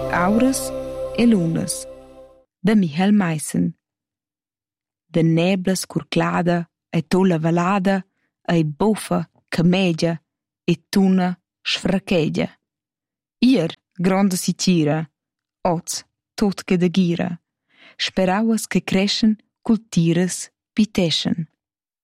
Auras e lunas, da Michael Meissen. Da neblas curclada e tolla valada ei buffa, camegia e tuna sfrachegia. Ier gronda si tira, oz tut che da gira. Sperauas che creschen cul tiras piteschen.